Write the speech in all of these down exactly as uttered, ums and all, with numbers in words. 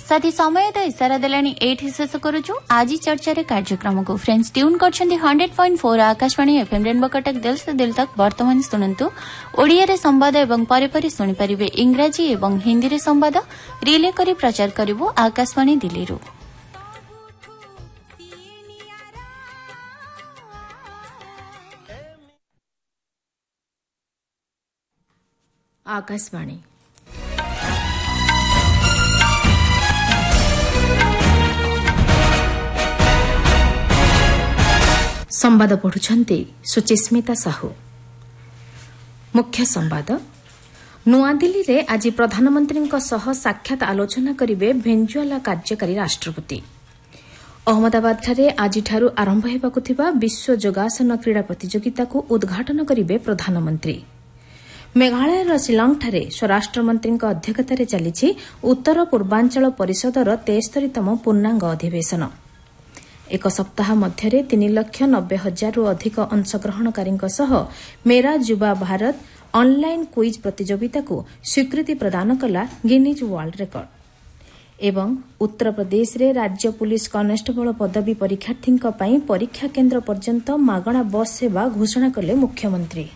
साथी समय तो इशारा देलानी एठी शेष करूछु आज चर्चा कार्यक्रम को friends tune करछन्ती hundred point four Akashvani FM rainbow Cuttack दिल से दिल तक वर्तमान सुनंतु ओडिया रे संवाद एवं परे परे सुनि परिबे इंग्रजी एवं हिंदी रे संवाद रिले करी प्रचार करिवो आकाशवाणी दिल्ली रो। आकाशवाणी संवाद पढ़ुछन्ती सुचिस्मिता साहू। मुख्य संवाद नुआदिल्ली रे आज प्रधानमंत्री सह साक्षात आलोचना करिवे भेनेजुएला कार्यकारी राष्ट्रपति। अहमदाबाद ठारे आजिठारू आरंभ हेबाकु थिबा विश्व योगासन क्रीड़ा प्रतियोगिता को उद्घाटन करिवे प्रधानमंत्री। मेघालयर शिलंगଠାରେ स्वराष्ट्रमंत्री अध्यक्षतार चली उत्तर पूर्वांचल परिषदर तेस्तरीतम पूर्णांग अधिवेशन। एक सप्ताह मध्य तीन लक्ष नब्बे हजार अधिक अंशग्रहणकारी मेरा युवा भारत ऑनलाइन क्विज प्रतियोगिता को स्वीकृति प्रदान कला गिनीज वर्ल्ड रेकर्ड। एवं उत्तर प्रदेश रे राज्य पुलिस कनेस्टेबल पदवी परीक्षार्थी परीक्षा केन्द्र पर्यंत मागणा बस सेवा घोषणा कले मुख्यमंत्री।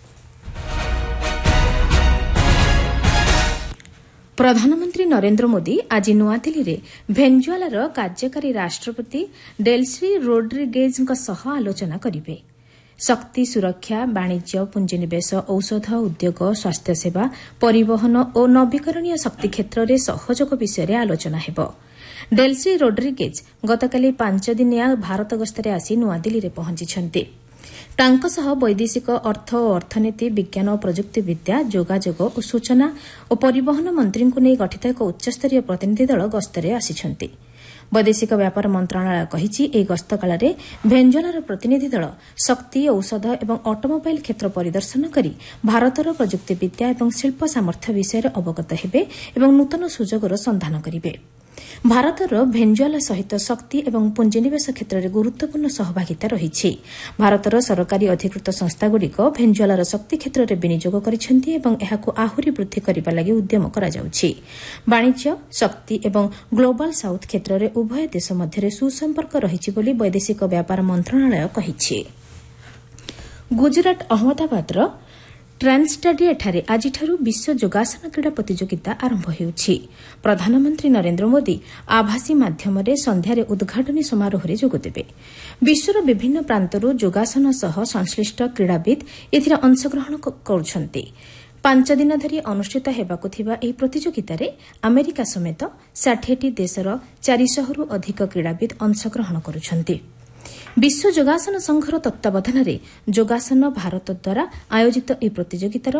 प्रधानमंत्री नरेंद्र मोदी आज नुआदिल्ली रे भेनेजुएलार कार्यकारी राष्ट्रपति डेल्सी रोड्रिगेज सह आलोचना करिवे। शक्ति सुरक्षा वाणिज्य पुंजीनिवेश औषध उद्योग स्वास्थ्य सेवा परिवहन और नवीकरणीय शक्ति क्षेत्र में सहयोग विषय आलोचना हेब। डेल्सी रोड्रिगेज गतकाली पांच दिनिया भारत गस्तरे आसी नुआदिल्ली रे पहुंचिछन्ते। तांक सह वैदेशिक अर्थ और अर्थनीति विज्ञान और प्रजुक्ति विद्या जोगाजोग और सूचना और परिवहन मंत्री को नहीं गठित एक उच्चस्तरीय प्रतिनिधि दल गस्तरे आसिछन्ते। वैदेशिक व्यापार मंत्रणालय कहिछि ए गस्त काल में भेनेजुएलार प्रतिनिधि दल शक्ति औषध और ऑटोमोबाइल क्षेत्र परिदर्शन करी भारतर प्रजुक्ति विद्या और शिल्प सामर्थ्य विषय अवगत हेबे और नूतन सुजोगर संधान करिवे। भारतर भेनेजुएला सहित शक्ति एवं पुंजीनिवेश क्षेत्र में गुरुत्वपूर्ण सहभागिता रही। भारतर सरकारी अधिकृत संस्थागुड़िक भेनेजुएलार शक्ति क्षेत्र में विनियोग करिसेंती एवं एहाकु आहुरी वृद्धि करबा लागि उद्यम कराଯାଉଛି। वाणिज्य शक्ति एवं ग्लोबल साउथ क्षेत्र में उभय देश मध्य सुसंपर्क रहिछि बोली वैदेशिक व्यापार मंत्रणालय कहिछि। गुजरात अहमदाबादर ट्रांसस्टाडियाଠାରେ आजिठारू विश्व योगासन क्रीड़ा प्रतियोगिता आरंभ हेउछि। प्रधानमंत्री नरेंद्र मोदी आभासी माध्यम संध्यारे उद्घाटनी समारोह में जोगदेवे। विश्वर विभिन्न प्रांतरू योगासन सह संश्लिष्ट क्रीड़ाविद एथिरे अंशग्रहण करुछन्ति। पांच दिन धरी अनुष्ठित हेबाकु थिबा एही प्रतियोगितारे अमेरिका समेत षाठिएटी देशर चारिशहरु अधिक क्रीड़ाविद अंशग्रहण करुछन्ति। विश्व योगासन संघर तत्वावधान योगासन भारत द्वारा आयोजित ଏହି ପ୍ରତିଯୋଗିତାର